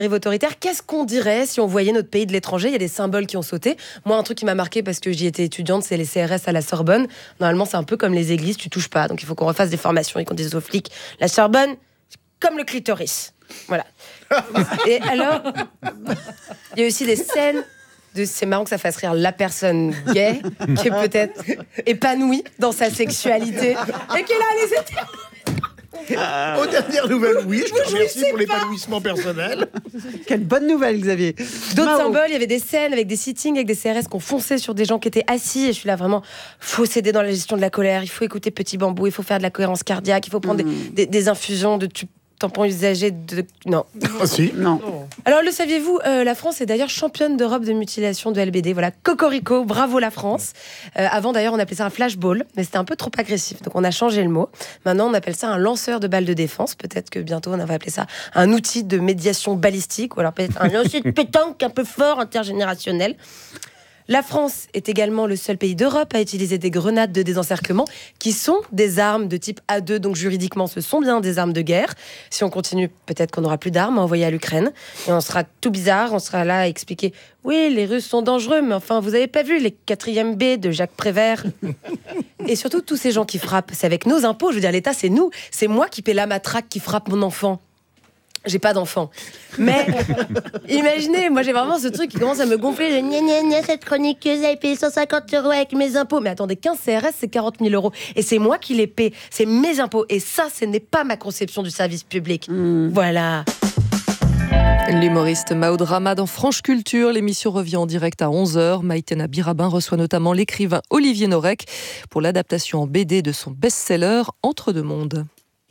autoritaire. Qu'est-ce qu'on dirait si on voyait notre pays de l'étranger ? Il y a des symboles qui ont sauté. Moi, un truc qui m'a marqué parce que j'y étais étudiante, c'est les CRS à la Sorbonne. Normalement, c'est un peu comme les églises, tu touches pas. Donc, il faut qu'on refasse des formations et qu'on dise aux flics, la Sorbonne, c'est comme le clitoris. Voilà. Et alors, il y a aussi des scènes c'est marrant que ça fasse rire la personne gay qui est peut-être épanouie dans sa sexualité et qui est là à les Aux dernières nouvelles, oui, je te remercie pour l'épanouissement personnel. Quelle bonne nouvelle, Xavier. D'autres symboles, il y avait des scènes avec des sittings, avec des CRS qui ont foncé sur des gens qui étaient assis. Et je suis là vraiment, faut s'aider dans la gestion de la colère, il faut écouter Petit Bambou, il faut faire de la cohérence cardiaque, il faut prendre des infusions de tampons usagés de... Non. Ah si. Non. Alors, le saviez-vous, la France est d'ailleurs championne d'Europe de mutilation de LBD. Voilà, cocorico, bravo la France. Avant, d'ailleurs, on appelait ça un flashball, mais c'était un peu trop agressif. Donc, on a changé le mot. Maintenant, on appelle ça un lanceur de balles de défense. Peut-être que bientôt, on va appeler ça un outil de médiation balistique, ou alors peut-être un lancer de pétanque un peu fort, intergénérationnel. La France est également le seul pays d'Europe à utiliser des grenades de désencerclement qui sont des armes de type A2, donc juridiquement ce sont bien des armes de guerre. Si on continue, peut-être qu'on n'aura plus d'armes à envoyer à l'Ukraine et on sera tout bizarre, on sera là à expliquer « Oui, les Russes sont dangereux, mais enfin, vous avez pas vu les 4e B de Jacques Prévert ?» Et surtout, tous ces gens qui frappent, c'est avec nos impôts, je veux dire, l'État, c'est nous, c'est moi qui paie la matraque qui frappe mon enfant. J'ai pas d'enfant. Mais imaginez, moi j'ai vraiment ce truc qui commence à me gonfler. Cette chroniqueuse a payé 150 € avec mes impôts. Mais attendez, 15 CRS, c'est 40 000 €. Et c'est moi qui les paie. C'est mes impôts. Et ça, ce n'est pas ma conception du service public. Voilà. L'humoriste Maud Rama dans France Culture. L'émission revient en direct à 11h. Maïtena Birabin reçoit notamment l'écrivain Olivier Norek pour l'adaptation en BD de son best-seller Entre deux mondes.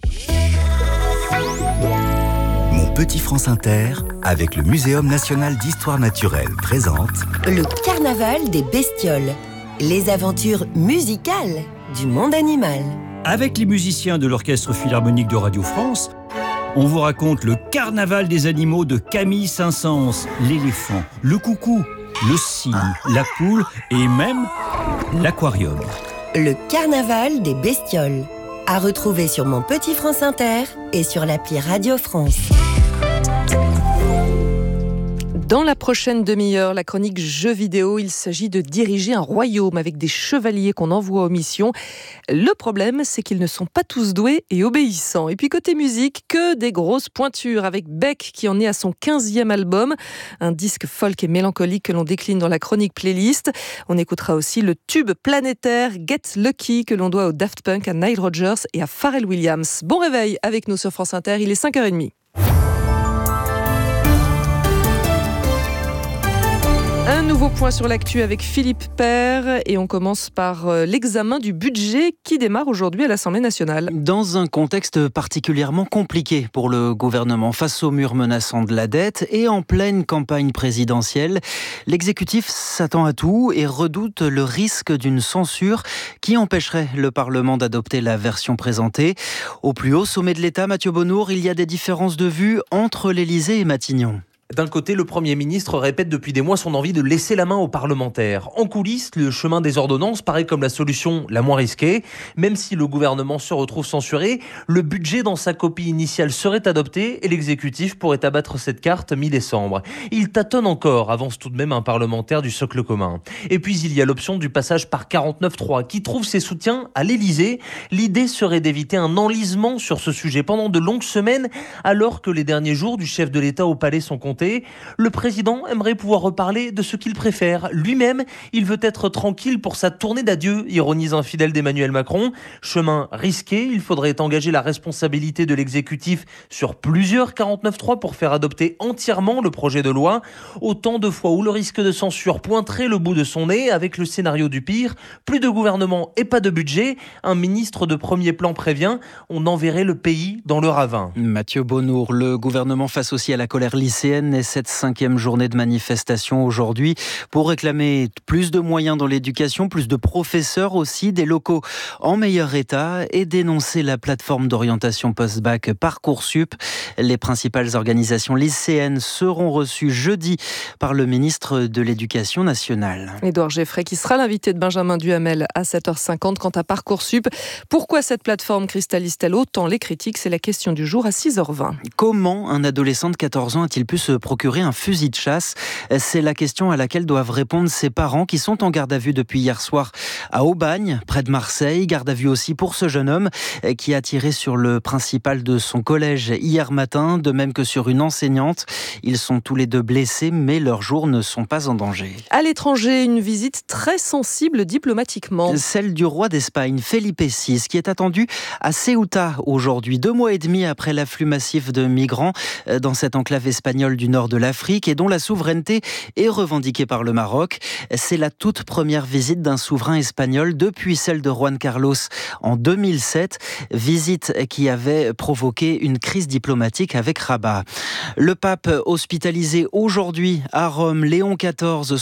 Petit France Inter, avec le Muséum national d'histoire naturelle, présente le carnaval des bestioles, les aventures musicales du monde animal. Avec les musiciens de l'Orchestre Philharmonique de Radio France, on vous raconte le carnaval des animaux de Camille Saint-Saëns, l'éléphant, le coucou, le cygne, la poule et même l'aquarium. Le carnaval des bestioles, à retrouver sur Mon Petit France Inter et sur l'appli Radio France. Dans la prochaine demi-heure, la chronique jeux vidéo, il s'agit de diriger un royaume avec des chevaliers qu'on envoie aux missions. Le problème, c'est qu'ils ne sont pas tous doués et obéissants. Et puis côté musique, que des grosses pointures avec Beck qui en est à son 15e album, un disque folk et mélancolique que l'on décline dans la chronique playlist. On écoutera aussi le tube planétaire Get Lucky que l'on doit au Daft Punk, à Nile Rodgers et à Pharrell Williams. Bon réveil avec nous sur France Inter, il est 5h30. Un nouveau point sur l'actu avec Philippe Père et on commence par l'examen du budget qui démarre aujourd'hui à l'Assemblée nationale. Dans un contexte particulièrement compliqué pour le gouvernement face au mur menaçant de la dette et en pleine campagne présidentielle, l'exécutif s'attend à tout et redoute le risque d'une censure qui empêcherait le Parlement d'adopter la version présentée. Au plus haut sommet de l'État, Mathieu Bonnour, il y a des différences de vue entre l'Élysée et Matignon. D'un côté, le Premier ministre répète depuis des mois son envie de laisser la main aux parlementaires. En coulisses, le chemin des ordonnances paraît comme la solution la moins risquée. Même si le gouvernement se retrouve censuré, le budget dans sa copie initiale serait adopté et l'exécutif pourrait abattre cette carte mi-décembre. Il tâtonne encore, avance tout de même un parlementaire du socle commun. Et puis il y a l'option du passage par 49.3 qui trouve ses soutiens à l'Élysée. L'idée serait d'éviter un enlisement sur ce sujet pendant de longues semaines, alors que les derniers jours du chef de l'État au palais sont comptés. Le président aimerait pouvoir reparler de ce qu'il préfère. Lui-même, il veut être tranquille pour sa tournée d'adieu, ironise un fidèle d'Emmanuel Macron. Chemin risqué, il faudrait engager la responsabilité de l'exécutif sur plusieurs 49.3 pour faire adopter entièrement le projet de loi. Autant de fois où le risque de censure pointerait le bout de son nez avec le scénario du pire. Plus de gouvernement et pas de budget. Un ministre de premier plan prévient, on enverrait le pays dans le ravin. Mathieu Bonnour, le gouvernement face aussi à la colère lycéenne et cette 5e journée de manifestation aujourd'hui pour réclamer plus de moyens dans l'éducation, plus de professeurs aussi, des locaux en meilleur état et dénoncer la plateforme d'orientation post-bac Parcoursup. Les principales organisations lycéennes seront reçues jeudi par le ministre de l'Éducation nationale. Édouard Geffray qui sera l'invité de Benjamin Duhamel à 7h50. Quant à Parcoursup, pourquoi cette plateforme cristallise-t-elle autant les critiques ? C'est la question du jour à 6h20. Comment un adolescent de 14 ans a-t-il pu se procurer un fusil de chasse. C'est la question à laquelle doivent répondre ses parents qui sont en garde à vue depuis hier soir à Aubagne, près de Marseille. Garde à vue aussi pour ce jeune homme qui a tiré sur le principal de son collège hier matin, de même que sur une enseignante. Ils sont tous les deux blessés, mais leurs jours ne sont pas en danger. À l'étranger, une visite très sensible diplomatiquement. Celle du roi d'Espagne, Felipe VI, qui est attendu à Ceuta aujourd'hui, 2 mois et demi après l'afflux massif de migrants dans cette enclave espagnole du nord de l'Afrique et dont la souveraineté est revendiquée par le Maroc. C'est la toute première visite d'un souverain espagnol depuis celle de Juan Carlos en 2007, visite qui avait provoqué une crise diplomatique avec Rabat. Le pape hospitalisé aujourd'hui à Rome, Léon XIV,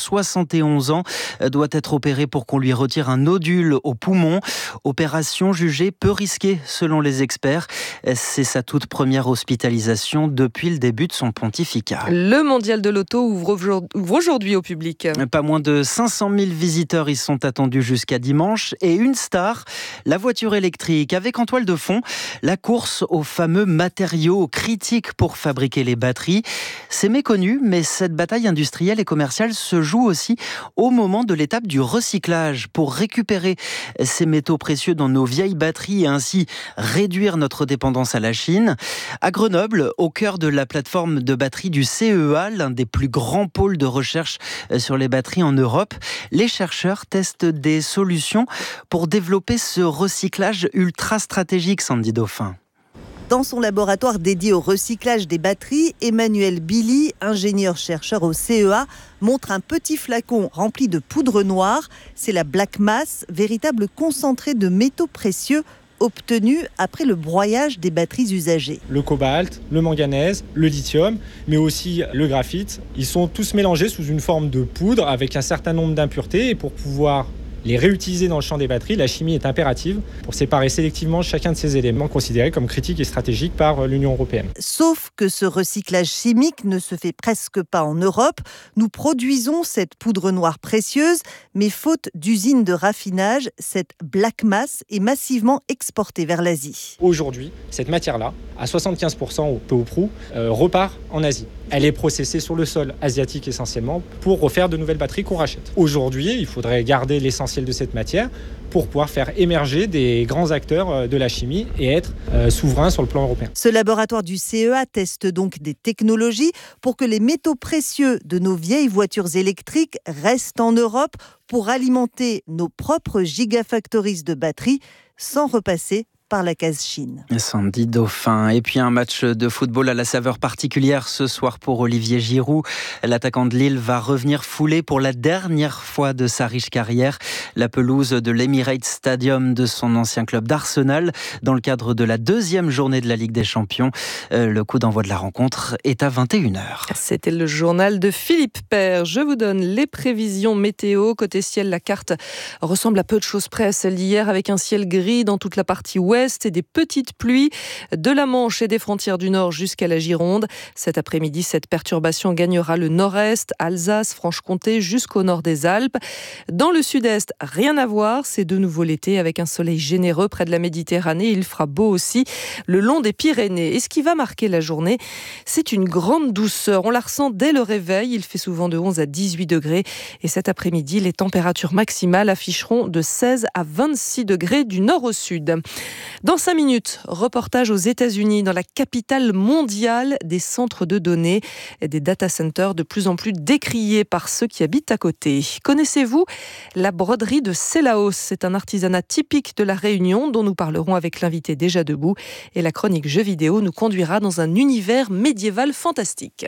71 ans, doit être opéré pour qu'on lui retire un nodule au poumon. Opération jugée peu risquée selon les experts. C'est sa toute première hospitalisation depuis le début de son pontificat. Le mondial de l'auto ouvre aujourd'hui au public. Pas moins de 500 000 visiteurs y sont attendus jusqu'à dimanche. Et une star, la voiture électrique, avec en toile de fond la course aux fameux matériaux critiques pour fabriquer les batteries. C'est méconnu, mais cette bataille industrielle et commerciale se joue aussi au moment de l'étape du recyclage pour récupérer ces métaux précieux dans nos vieilles batteries et ainsi réduire notre dépendance à la Chine. À Grenoble, au cœur de la plateforme de batterie du CEA, l'un des plus grands pôles de recherche sur les batteries en Europe, les chercheurs testent des solutions pour développer ce recyclage ultra stratégique, Sandy Dauphin. Dans son laboratoire dédié au recyclage des batteries, Emmanuel Billy, ingénieur-chercheur au CEA, montre un petit flacon rempli de poudre noire. C'est la black mass, véritable concentré de métaux précieux obtenu après le broyage des batteries usagées. Le cobalt, le manganèse, le lithium, mais aussi le graphite, ils sont tous mélangés sous une forme de poudre avec un certain nombre d'impuretés et pour pouvoir les réutiliser dans le champ des batteries, la chimie est impérative pour séparer sélectivement chacun de ces éléments considérés comme critiques et stratégiques par l'Union européenne. Sauf que ce recyclage chimique ne se fait presque pas en Europe. Nous produisons cette poudre noire précieuse, mais faute d'usines de raffinage, cette black mass est massivement exportée vers l'Asie. Aujourd'hui, cette matière-là, à 75% au peu ou prou, repart en Asie. Elle est processée sur le sol asiatique essentiellement pour refaire de nouvelles batteries qu'on rachète. Aujourd'hui, il faudrait garder l'essentiel de cette matière pour pouvoir faire émerger des grands acteurs de la chimie et être souverain sur le plan européen. Ce laboratoire du CEA teste donc des technologies pour que les métaux précieux de nos vieilles voitures électriques restent en Europe pour alimenter nos propres gigafactories de batteries sans repasser par la case Chine. Sandy Dauphin. Et puis un match de football à la saveur particulière ce soir pour Olivier Giroud. L'attaquant de Lille va revenir fouler pour la dernière fois de sa riche carrière la pelouse de l'Emirates Stadium de son ancien club d'Arsenal dans le cadre de la 2e journée de la Ligue des Champions. Le coup d'envoi de la rencontre est à 21h. C'était le journal de Philippe Père. Je vous donne les prévisions météo. Côté ciel, la carte ressemble à peu de choses près à celle d'hier avec un ciel gris dans toute la partie ouest et des petites pluies de la Manche et des frontières du Nord jusqu'à la Gironde. Cet après-midi, cette perturbation gagnera le nord-est, Alsace, Franche-Comté jusqu'au nord des Alpes. Dans le sud-est, rien à voir, c'est de nouveau l'été avec un soleil généreux près de la Méditerranée. Il fera beau aussi le long des Pyrénées. Et ce qui va marquer la journée, c'est une grande douceur. On la ressent dès le réveil. Il fait souvent de 11 à 18 degrés. Et cet après-midi, les températures maximales afficheront de 16 à 26 degrés du nord au sud. Dans 5 minutes, reportage aux États-Unis, dans la capitale mondiale des centres de données, des data centers de plus en plus décriés par ceux qui habitent à côté. Connaissez-vous la broderie de Célaos? C'est un artisanat typique de la Réunion dont nous parlerons avec l'invité déjà debout. Et la chronique jeux vidéo nous conduira dans un univers médiéval fantastique.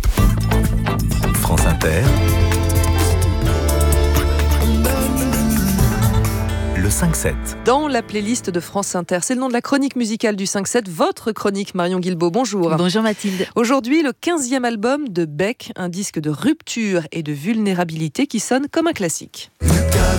France Inter. Le 5-7. Dans la playlist de France Inter, c'est le nom de la chronique musicale du 5-7, votre chronique Marion Guilbault. Bonjour. Bonjour Mathilde. Aujourd'hui, le 15e album de Beck, un disque de rupture et de vulnérabilité qui sonne comme un classique.